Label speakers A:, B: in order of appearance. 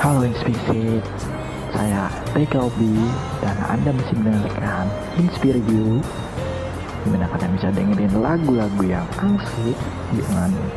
A: Halo Inspirate, saya Reka Obi dan Anda masih mendengarkan Inspire You, dimana kalian bisa dengerin lagu-lagu yang asik dengan